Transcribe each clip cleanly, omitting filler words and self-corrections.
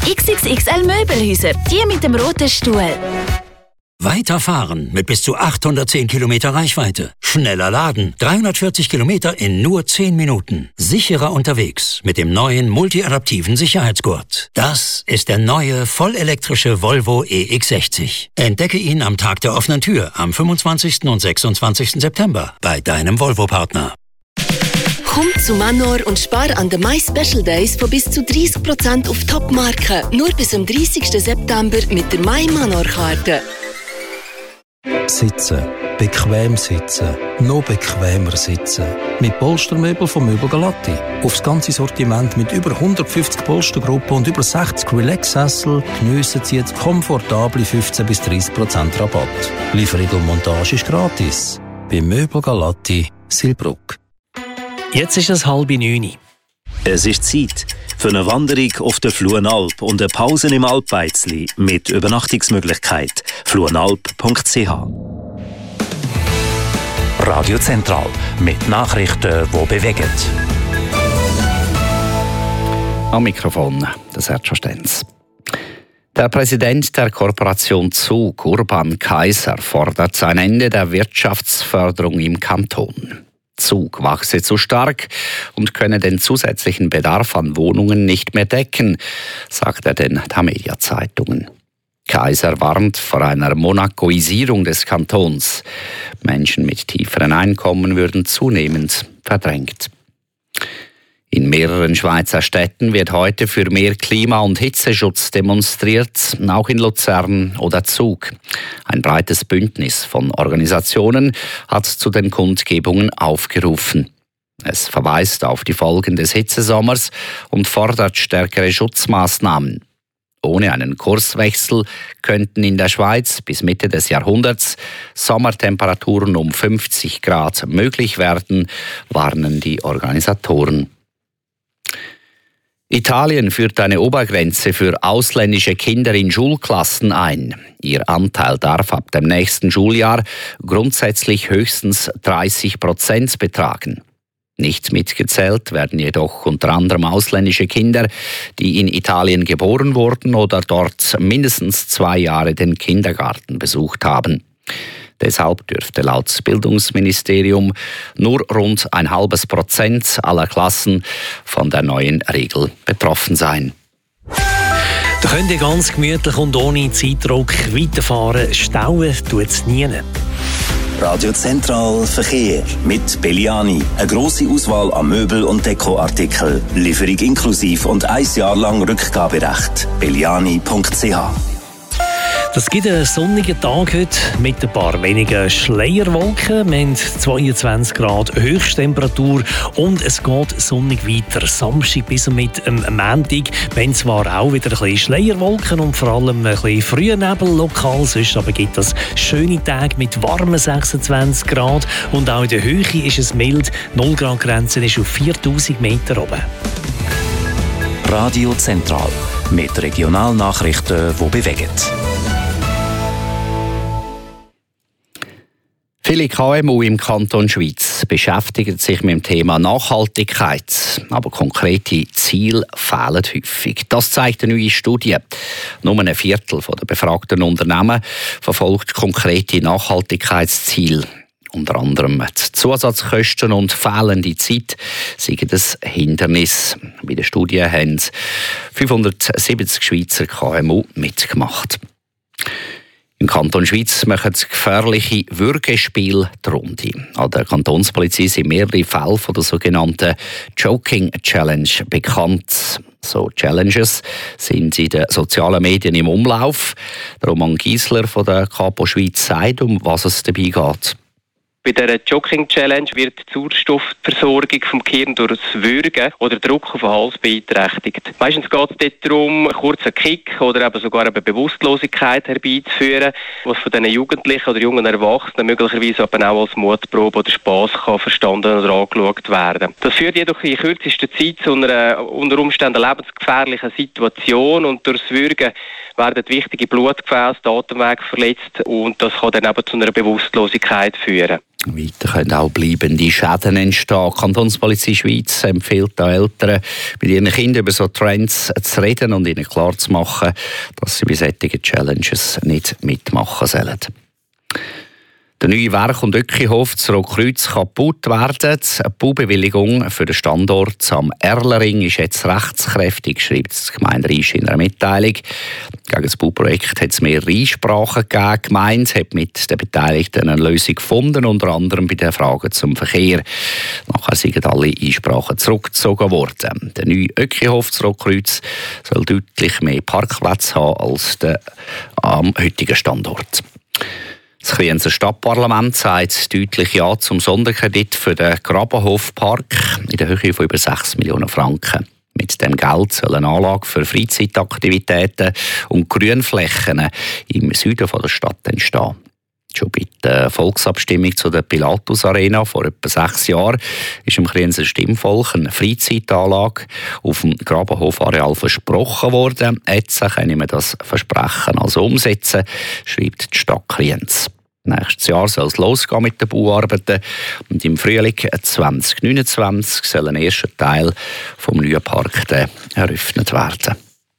XXXL Möbelhäuser, die mit dem roten Stuhl. Weiterfahren mit bis zu 810 Kilometer Reichweite. Schneller laden, 340 Kilometer in nur 10 Minuten. Sicherer unterwegs mit dem neuen multiadaptiven Sicherheitsgurt. Das ist der neue vollelektrische Volvo EX60. Entdecke ihn am Tag der offenen Tür am 25. und 26. September bei deinem Volvo-Partner. Komm zu Manor und spar an den My Special Days von bis zu 30% auf Top-Marken. Nur bis am 30. September mit der My Manor-Karte. Sitzen. Bequem sitzen. Noch bequemer sitzen. Mit Polstermöbel von Möbel Galatti. Aufs ganze Sortiment mit über 150 Polstergruppen und über 60 Relax-Sessel geniessen Sie jetzt komfortable 15-30% Rabatt. Lieferung und Montage ist gratis. Bei Möbel Galatti, Silbruck. Jetzt ist es 8:30. Es ist Zeit für eine Wanderung auf der Fluenalp und eine Pause im Alpbeizli mit Übernachtungsmöglichkeit. fluenalp.ch. Radio Zentral mit Nachrichten, die bewegen. Am Mikrofon der Sergio Stenz. Der Präsident der Kooperation Zug, Urban Kaiser, fordert ein Ende der Wirtschaftsförderung im Kanton. Zug wachse zu stark und könne den zusätzlichen Bedarf an Wohnungen nicht mehr decken, sagt er den Tamedia-Zeitungen. Kaiser warnt vor einer Monacoisierung des Kantons. Menschen mit tieferen Einkommen würden zunehmend verdrängt. In mehreren Schweizer Städten wird heute für mehr Klima- und Hitzeschutz demonstriert, auch in Luzern oder Zug. Ein breites Bündnis von Organisationen hat zu den Kundgebungen aufgerufen. Es verweist auf die Folgen des Hitzesommers und fordert stärkere Schutzmaßnahmen. Ohne einen Kurswechsel könnten in der Schweiz bis Mitte des Jahrhunderts Sommertemperaturen um 50 Grad möglich werden, warnen die Organisatoren. Italien führt eine Obergrenze für ausländische Kinder in Schulklassen ein. Ihr Anteil darf ab dem nächsten Schuljahr grundsätzlich höchstens 30% betragen. Nicht mitgezählt werden jedoch unter anderem ausländische Kinder, die in Italien geboren wurden oder dort mindestens 2 Jahre den Kindergarten besucht haben. Deshalb dürfte laut Bildungsministerium nur rund 0,5% aller Klassen von der neuen Regel betroffen sein. Da könnt ihr ganz gemütlich und ohne Zeitdruck weiterfahren. Stauen tut es nie. Radio Zentral Verkehr mit Belliani. Eine grosse Auswahl an Möbel- und Dekoartikeln. Lieferung inklusiv und 1 Jahr lang Rückgaberecht. belliani.ch. Das gibt einen sonnigen Tag heute mit ein paar wenigen Schleierwolken. Wir haben 22 Grad Höchsttemperatur und es geht sonnig weiter. Samstag bis mit am Montag. Wir haben zwar auch wieder ein bisschen Schleierwolken und vor allem ein bisschen früher Nebel lokal. Sonst aber gibt es schöne Tage mit warmen 26 Grad. Und auch in der Höhe ist es mild. 0 Grad Grenze ist auf 4000 Meter oben. Radio Zentral mit Regionalnachrichten, die bewegen. Viele KMU im Kanton Schweiz beschäftigen sich mit dem Thema Nachhaltigkeit, aber konkrete Ziele fehlen häufig. Das zeigt eine neue Studie. Nur 1/4 der befragten Unternehmen verfolgt konkrete Nachhaltigkeitsziele. Unter anderem die Zusatzkosten und fehlende Zeit sind das Hindernis. Bei der Studie haben 570 Schweizer KMU mitgemacht. Im Kanton Schweiz machen gefährliche Würgespiele die Runde. An der Kantonspolizei sind mehrere Fälle von der sogenannten Joking Challenge bekannt. So Challenges sind in den sozialen Medien im Umlauf. Roman Giesler von der Kapo Schweiz sagt, um was es dabei geht. Bei dieser Jogging Challenge wird die Sauerstoffversorgung vom Gehirn durch das Würgen oder Druck auf den Hals beeinträchtigt. Meistens geht es dort darum, einen kurzen Kick oder eben sogar eine Bewusstlosigkeit herbeizuführen, was von diesen Jugendlichen oder jungen Erwachsenen möglicherweise aber auch als Mutprobe oder Spass kann verstanden oder angeschaut werden. Das führt jedoch in kürzester Zeit zu einer unter Umständen lebensgefährlichen Situation und durch das Würgen werden wichtige Blutgefäße, die Atemwege verletzt und das kann dann eben zu einer Bewusstlosigkeit führen. Weiter können auch bleibende Schäden entstehen. Die Kantonspolizei Schweiz empfiehlt den Eltern, mit ihren Kindern über so Trends zu reden und ihnen klarzumachen, dass sie bei solchen Challenges nicht mitmachen sollen. Der neue Werk- und Öckihof zu Rotkreuz kann gebaut werden. Eine Baubewilligung für den Standort am Erlering ist jetzt rechtskräftig, schreibt die Gemeinde Riesch in einer Mitteilung. Gegen das Bauprojekt hat es mehrere Einsprachen gegeben. Die Gemeinde hat mit den Beteiligten eine Lösung gefunden, unter anderem bei den Fragen zum Verkehr. Nachher sind alle Einsprachen zurückgezogen worden. Der neue Öckihof zu Rotkreuz soll deutlich mehr Parkplätze haben als der am heutigen Standort. Das Krienzer Stadtparlament sagt deutlich Ja zum Sonderkredit für den Grabenhofpark in der Höhe von über 6 Millionen Franken. Mit dem Geld soll eine Anlage für Freizeitaktivitäten und Grünflächen im Süden der Stadt entstehen. Schon bei der Volksabstimmung zu der Pilatus Arena vor etwa 6 Jahren ist im Krienzer Stimmvolk eine Freizeitanlage auf dem Grabenhofareal versprochen worden. Jetzt können wir das Versprechen also umsetzen, schreibt die Stadt Kriens. Nächstes Jahr soll es losgehen mit den Bauarbeiten und im Frühling 2029 soll ein erster Teil vom neuen Park eröffnet werden.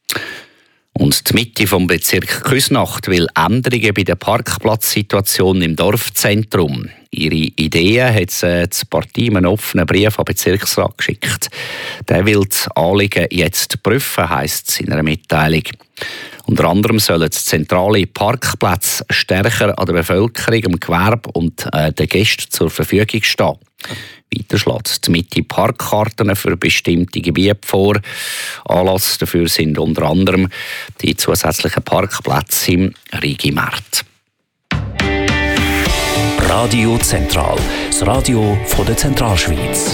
Und die Mitte vom Bezirk Küsnacht will Änderungen bei der Parkplatzsituation im Dorfzentrum. Ihre Ideen hat die Partei in einem offenen Brief an den Bezirksrat geschickt. Der will das Anliegen jetzt prüfen, heisst es in einer Mitteilung. Unter anderem sollen zentrale Parkplätze stärker an der Bevölkerung, dem Gewerbe und den Gästen zur Verfügung stehen. Weiter schlägt die Mitte Parkkarten für bestimmte Gebiete vor. Anlass dafür sind unter anderem die zusätzlichen Parkplätze im Rigi-Markt. Radio Zentral, das Radio von der Zentralschweiz.